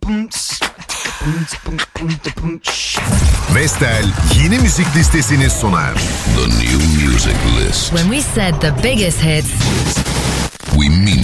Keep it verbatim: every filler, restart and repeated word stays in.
Vestel yeni müzik listesini sunar. The new music list. When we said the biggest hits, we mean